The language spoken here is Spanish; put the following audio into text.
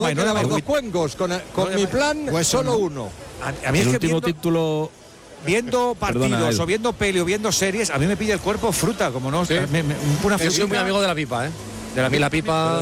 No daba dos cuencos, con mi plan Hueso, solo ¿no? uno. A mí El es que último título. viendo partidos Perdona, o viendo peli o viendo series, a mí me pilla el cuerpo fruta, como no. Sí. Una Yo soy muy frutita. amigo de la pipa, ¿eh? De la A mí la pipa